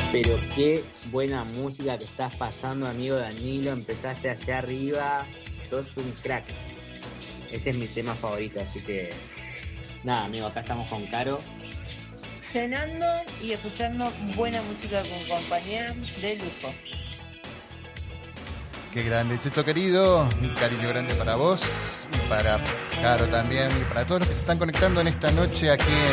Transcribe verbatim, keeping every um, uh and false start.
Pero qué buena música que estás pasando, amigo Danilo. Empezaste allá arriba, sos un crack. Ese es mi tema favorito, así que nada, amigo, acá estamos con Caro. Cenando y escuchando buena música con compañía de lujo. Qué grande, Cheto querido. Un cariño grande para vos y para Caro también y para todos los que se están conectando en esta noche aquí en